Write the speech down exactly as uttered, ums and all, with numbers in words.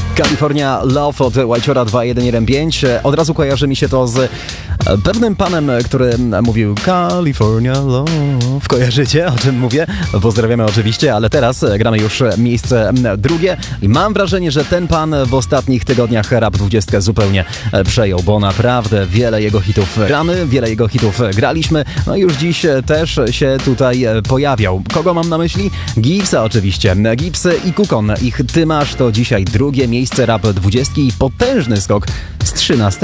California Love od Whitechora dwa jeden jeden pięć. Od razu kojarzy mi się to z pewnym panem, który mówił California Love. Kojarzycie, o czym mówię? Pozdrawiamy oczywiście, ale teraz gramy już miejsce drugie i mam wrażenie, że ten pan w ostatnich tygodniach Rap dwadzieścia zupełnie przejął, bo naprawdę wiele jego hitów gramy, wiele jego hitów graliśmy, no i już dziś też się tutaj pojawiał. Kogo mam na myśli? Gipsa oczywiście. Gips i Kukon. Ich Ty masz to dzisiaj drugie miejsce Rap dwadzieścia i potężny skok z trzynastego